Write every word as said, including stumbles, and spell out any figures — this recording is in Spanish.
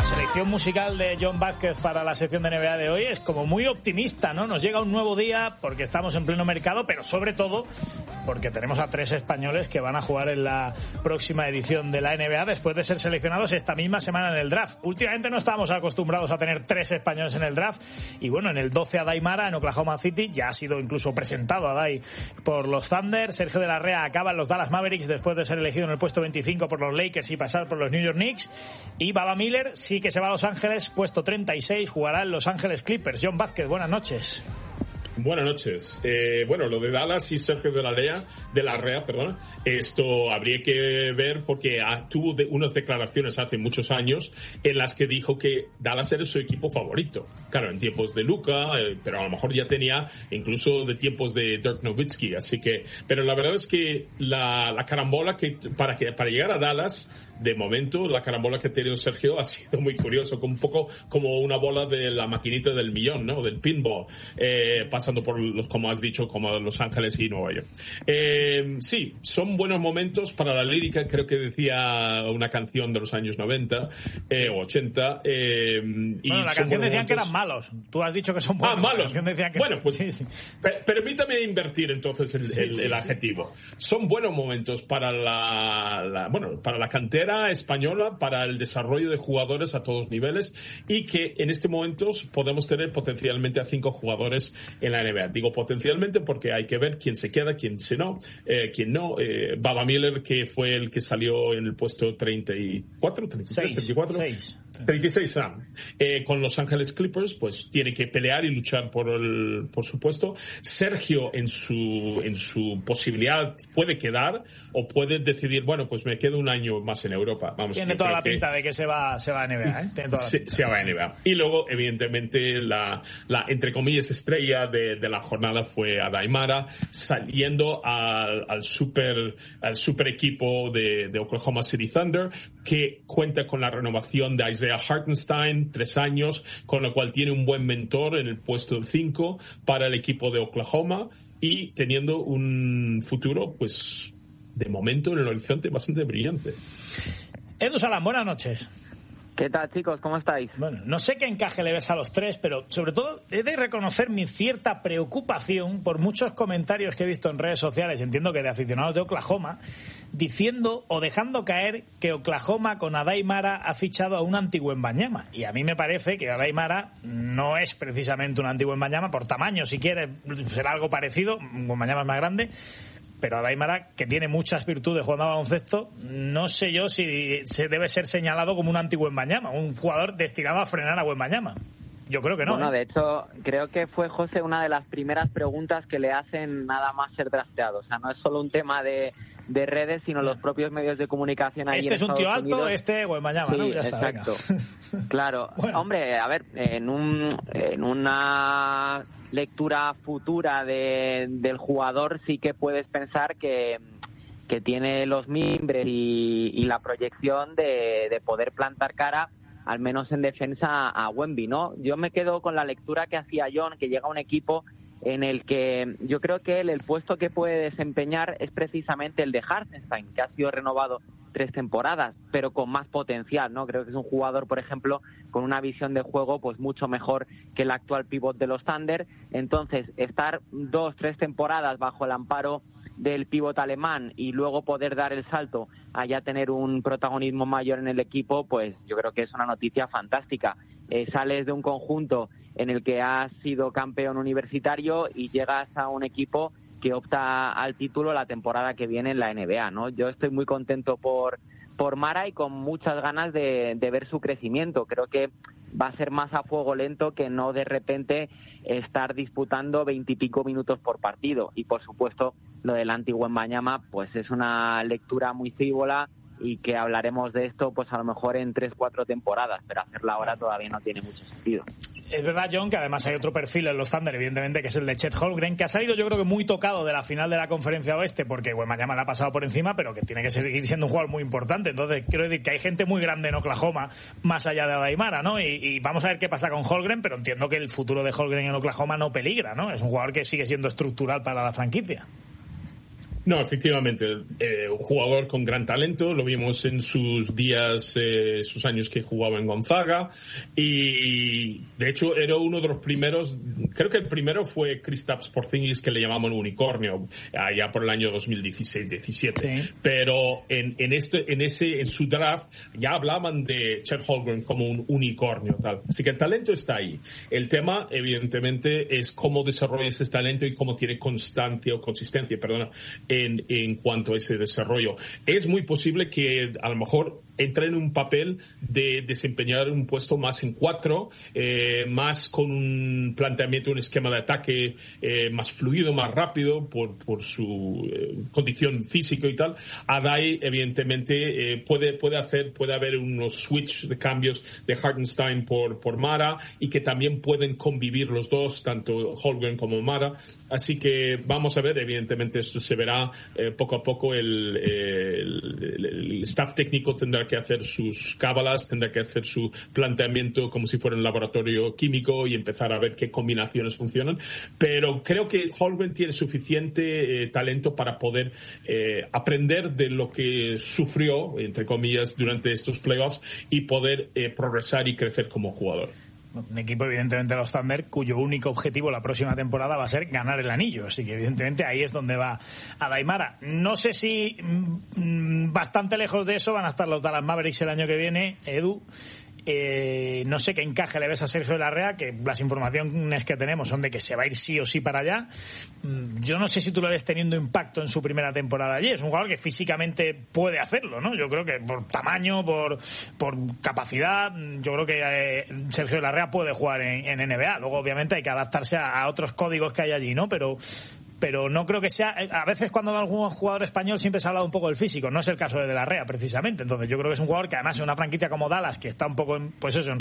Selección musical de John Vázquez para la sección de N B A de hoy es como muy optimista, ¿no? Nos llega un nuevo día porque estamos en pleno mercado, pero sobre todo porque tenemos a tres españoles que van a jugar en la próxima edición de la N B A después de ser seleccionados esta misma semana en el draft. Últimamente no estábamos acostumbrados a tener tres españoles en el draft y bueno, en el doce Adai Mara en Oklahoma City, ya ha sido incluso presentado Adai por los Thunder. Sergio de la Rea acaba en los Dallas Mavericks después de ser elegido en el puesto veinticinco por los Lakers y pasar por los New York Knicks. Y Baba Miller sí que se va a Los Ángeles, puesto treinta y seis, jugará en Los Ángeles Clippers. John Vázquez, buenas noches. Buenas noches. Eh, bueno, lo de Dallas y Sergio de la Rea, de la Rea, perdón, esto habría que ver porque ah, tuvo de, unas declaraciones hace muchos años en las que dijo que Dallas era su equipo favorito. Claro, en tiempos de Luka, eh, pero a lo mejor ya tenía incluso de tiempos de Dirk Nowitzki, así que, pero la verdad es que la, la carambola que para que para llegar a Dallas, de momento, la carambola que ha tenido Sergio ha sido muy curioso, como un poco como una bola de la maquinita del millón, ¿no? Del pinball, eh, pasando por los, como has dicho, como Los Ángeles y Nueva York. Eh, sí, son buenos momentos para la lírica, creo que decía una canción de los años noventa eh, o ochenta. Eh, y bueno, la canción decían momentos... que eran malos. Tú has dicho que son buenos. Ah, malos. Que... Bueno, pues sí, sí. Per- permítame invertir entonces el, el, sí, sí, el adjetivo. Sí. Son buenos momentos para la, la, bueno, para la cantera española, para el desarrollo de jugadores a todos niveles y que en este momento podemos tener potencialmente a cinco jugadores en la N B A. Digo potencialmente porque hay que ver quién se queda, quién se no, eh, quién no. Eh, Baba Miller, que fue el que salió en el puesto treinta y cuatro, treinta y tres, treinta y cuatro, treinta y seis, ah, eh, con Los Ángeles Clippers, pues tiene que pelear y luchar por el, por supuesto. Sergio en su, en su posibilidad puede quedar o puede decidir, bueno, pues me quedo un año más en Europa. Vamos, tiene toda la pinta que... de que se va, se va a N B A, ¿eh? Tiene toda la se, se va a N B A. Y luego, evidentemente, la, la entre comillas estrella de, de la jornada fue Adai Mara, saliendo al, al super, al super equipo de, de Oklahoma City Thunder, que cuenta con la renovación de Isaiah Hartenstein, tres años, con lo cual tiene un buen mentor en el puesto cinco para el equipo de Oklahoma y teniendo un futuro, pues, de momento en el horizonte bastante brillante. Edu Salán, buenas noches. ¿Qué tal, chicos? ¿Cómo estáis? Bueno, no sé qué encaje le ves a los tres, pero sobre todo he de reconocer mi cierta preocupación por muchos comentarios que he visto en redes sociales, entiendo que de aficionados de Oklahoma, diciendo o dejando caer que Oklahoma con Adai Mara ha fichado a un anti-Wembanyama. Y a mí me parece que Adai Mara no es precisamente un anti-Wembanyama, por tamaño, si quiere, será algo parecido, Wembanyama es más grande, pero Adai Mara, que tiene muchas virtudes jugando a baloncesto, no sé yo si se debe ser señalado como un anti-Wembanyama, un jugador destinado a frenar a Wembanyama. Yo creo que no. Bueno, ¿eh? de hecho, creo que fue, José, una de las primeras preguntas que le hacen nada más ser drafteado. O sea, no es solo un tema de, de redes, sino los propios medios de comunicación ahí este en es un tío Estados alto, Unidos. Este Wembanyama, sí, ¿no? Ya está, exacto. Claro. Bueno. Hombre, a ver, en, un, en una lectura futura de, del jugador sí que puedes pensar que, que tiene los mimbres y, y la proyección de, de poder plantar cara, al menos en defensa, a Wemby, ¿no? Yo me quedo con la lectura que hacía John, que llega a un equipo en el que yo creo que él, el puesto que puede desempeñar es precisamente el de Hartenstein, que ha sido renovado tres temporadas, pero con más potencial, ¿no? Creo que es un jugador, por ejemplo, con una visión de juego pues mucho mejor que el actual pívot de los Thunder. Entonces, estar dos, tres temporadas bajo el amparo del pívot alemán y luego poder dar el salto a ya tener un protagonismo mayor en el equipo, pues yo creo que es una noticia fantástica. Eh, sales de un conjunto en el que has sido campeón universitario y llegas a un equipo que opta al título la temporada que viene en la N B A, ¿no? Yo estoy muy contento por por Mara y con muchas ganas de, de ver su crecimiento. Creo que va a ser más a fuego lento que no de repente estar disputando veintipico minutos por partido. Y por supuesto lo del anti-Wembanyama pues es una lectura muy frívola y que hablaremos de esto pues a lo mejor en tres, cuatro temporadas, pero hacerla ahora todavía no tiene mucho sentido. Es verdad, John, que además hay otro perfil en los Thunder, evidentemente, que es el de Chet Holmgren, que ha salido yo creo que muy tocado de la final de la Conferencia Oeste, porque Wembanyama le ha pasado por encima, pero que tiene que seguir siendo un jugador muy importante. Entonces, quiero decir que hay gente muy grande en Oklahoma, más allá de Adai Mara, ¿no? Y, y vamos a ver qué pasa con Holmgren, pero entiendo que el futuro de Holmgren en Oklahoma no peligra, ¿no? Es un jugador que sigue siendo estructural para la franquicia. No, efectivamente, eh, un jugador con gran talento, lo vimos en sus días, eh, sus años que jugaba en Gonzaga, y de hecho era uno de los primeros, creo que el primero fue Kristaps Porzingis, que le llamaban unicornio, allá por el año dos mil dieciséis diecisiete, sí. Pero en, en este, en ese, en su draft ya hablaban de Chet Holmgren como un unicornio, tal. Así que el talento está ahí. El tema, evidentemente, es cómo desarrolla ese talento y cómo tiene constancia o consistencia, perdona, En, en cuanto a ese desarrollo. Es muy posible que a lo mejor entre en un papel de desempeñar un puesto más en cuatro, eh, más con un planteamiento, un esquema de ataque eh, más fluido, más rápido por, por su eh, condición física y tal. Adai, evidentemente, eh, puede, puede hacer, puede haber unos switch de cambios de Hartenstein por, por Mara, y que también pueden convivir los dos, tanto Holmgren como Mara. Así que vamos a ver, evidentemente esto se verá eh, poco a poco. El, el, el staff técnico tendrá que hacer sus cábalas, tendrá que hacer su planteamiento como si fuera un laboratorio químico y empezar a ver qué combinaciones funcionan. Pero creo que Holmgren tiene suficiente eh, talento para poder eh, aprender de lo que sufrió, entre comillas, durante estos playoffs y poder eh, progresar y crecer como jugador. Un equipo, evidentemente, los Thunder, cuyo único objetivo la próxima temporada va a ser ganar el anillo. Así que, evidentemente, ahí es donde va Adai Mara. No sé si mmm, bastante lejos de eso van a estar los Dallas Mavericks el año que viene, Edu. Eh, no sé qué encaje le ves a Sergio Larrea, que las informaciones que tenemos son de que se va a ir sí o sí para allá. Yo no sé si tú lo ves teniendo impacto en su primera temporada allí. Es un jugador que físicamente puede hacerlo, ¿no? Yo creo que por tamaño, por, por capacidad, yo creo que eh, Sergio Larrea puede jugar en, en N B A. Luego, obviamente, hay que adaptarse a, a otros códigos que hay allí, ¿no? Pero pero no creo que sea... A veces cuando va algún jugador español siempre se ha hablado un poco del físico. No es el caso de De La Rea, precisamente. Entonces yo creo que es un jugador que, además, en una franquicia como Dallas, que está un poco en, pues eso, en